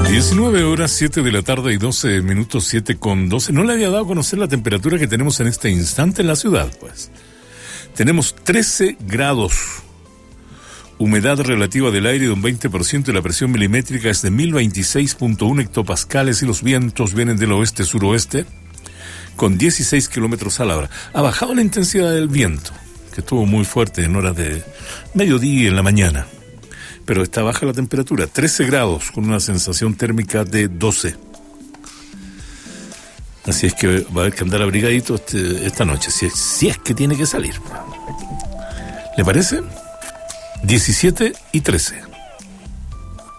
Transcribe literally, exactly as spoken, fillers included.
diecinueve horas, siete de la tarde y doce minutos, siete con doce. No le había dado a conocer la temperatura que tenemos en este instante en la ciudad, pues. Tenemos trece grados. Humedad relativa del aire de un veinte por ciento y la presión milimétrica es de mil veintiséis punto uno hectopascales y los vientos vienen del oeste-suroeste con dieciséis kilómetros a la hora. Ha bajado la intensidad del viento, que estuvo muy fuerte en horas de mediodía y en la mañana. Pero está baja la temperatura, trece grados, con una sensación térmica de doce. Así es que va a haber que andar abrigadito este, esta noche, si es, si es que tiene que salir. ¿Le parece? diecisiete y trece.